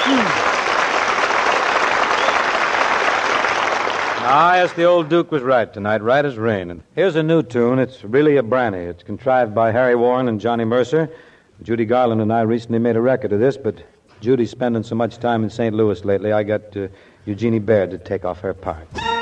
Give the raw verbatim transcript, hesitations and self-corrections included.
Ah, yes, the old Duke was right tonight, right as rain. And here's a new tune. It's really a brandy. It's contrived by Harry Warren and Johnny Mercer. Judy Garland and I recently made a record of this, but Judy's spending so much time in Saint Louis lately, I got uh, Eugenie Baird to take off her part.